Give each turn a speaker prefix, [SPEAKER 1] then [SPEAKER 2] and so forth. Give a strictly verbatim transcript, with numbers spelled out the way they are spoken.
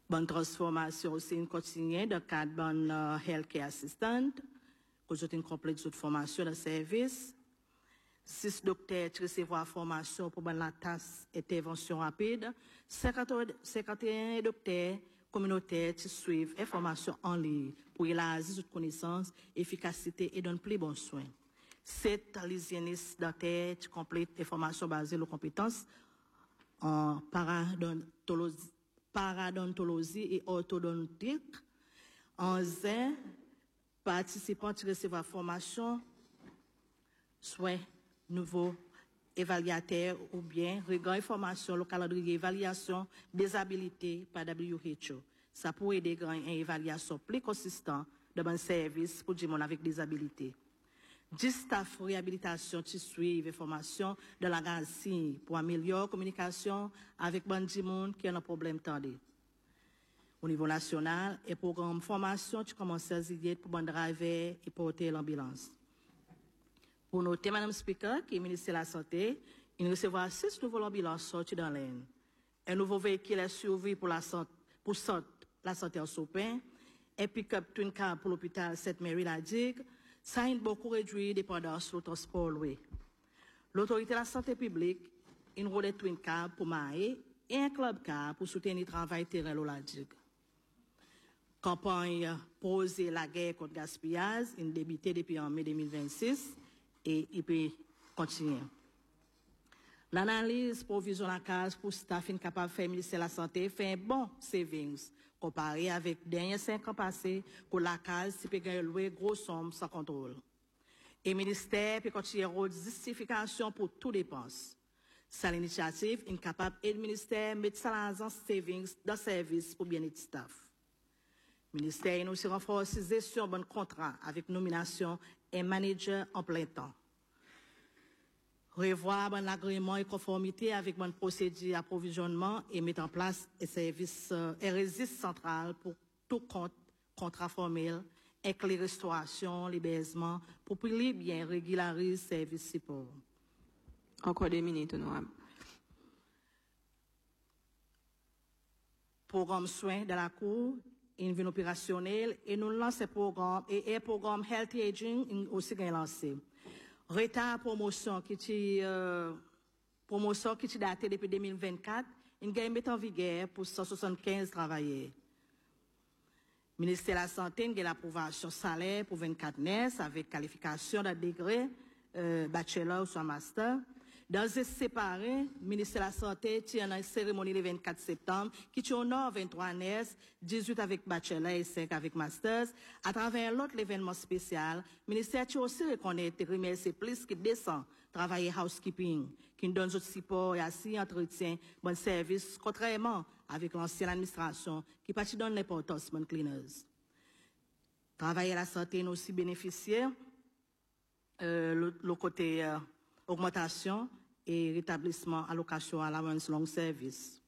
[SPEAKER 1] Bonne transformation aussi une continue de cadre bonne uh, healthcare assistant, que j'ai une complète de formation de service. Six docteurs qui recevront formation pour la tasse intervention rapide. cinquante et un docteurs communautaires qui suivent les formations en ligne pour élargir toute connaissance, efficacité et donner plus bons soins. Sept l'hygiéniste dentaire qui complètent les formations basées sur les compétences en paradontologie, paradontologie et orthodontique. Onze participants qui recevront formation soit nouveau évaluateur ou bien regard information le calendrier évaluation des habilités par W H O. Ça pourrait aider à une évaluation plus consistante de bon service pour les gens avec des habilités. dix staff réhabilitation qui suivent formation de la garantie pour améliorer la communication avec les gens qui ont un problème tendé. Au niveau national, et programme formation qui commence à aider pour les driver et porter l'ambulance. Pour noter, Madame Speaker, qui est ministre de la Santé, il recevra six nouveaux ambulances sortis dans l'aine. Un nouveau véhicule est survécu pour la santé, pour la santé en Sopin, un pick-up twin car pour l'hôpital Sainte-Marie la Digue, ça a beaucoup réduit la dépendance sur le transport loué. L'autorité de la santé publique, une roue twin car pour Maé et un club car pour soutenir le travail terrain de la Digue. Campagne poser la guerre contre le gaspillage, une débutée depuis en mai deux mille vingt-six. Et il peut continuer. L'analyse provision la case pour staff incapable de faire ministère de la Santé fait un bon savings comparé avec les derniers cinq ans passés pour la case qui peut gagner grosse somme sans contrôle. Et le ministère peut continuer à justification pour toutes dépenses. C'est l'initiative incapable et le ministère met ça dans savings dans service pour bien-être staff. Le ministère nous aussi renforce la gestion de bon contrat avec nomination et manager en plein temps. Revoir bon agrément et conformité avec bon procédure d'approvisionnement et mettre en place un service euh, un registre central pour tout compte contrat formel avec les restaurations, les baisements pour plus bien régulariser service support.
[SPEAKER 2] Encore deux minutes, honorable.
[SPEAKER 1] Programme soins de la Cour, une vie opérationnelle et nous lançons programme et un programme Healthy Aging aussi bien lancé. Retard promotion qui est euh, promotion qui est datée depuis deux mille vingt-quatre, une gagne met en vigueur pour cent soixante-quinze travailleurs. Ministère de la Santé a l'approbation salaire pour vingt-quatre N E S avec qualification de degré euh, bachelor ou soit master. Dans ce séparé, le ministère de la Santé tient une cérémonie le vingt-quatre septembre qui tient au nord vingt-trois N E S, dix-huit avec bachelor et cinq avec masters. À travers l'autre événement spécial, le ministère tient aussi reconnaître et remercier plus qui descend travailler housekeeping, qui nous donne d'autres support et assis entretien, bon service, contrairement avec l'ancienne administration qui partit donne l'importance bon cleaners. Travailler à la santé nous aussi bénéficier euh, le, le côté euh, augmentation et rétablissement allocation allowance long service.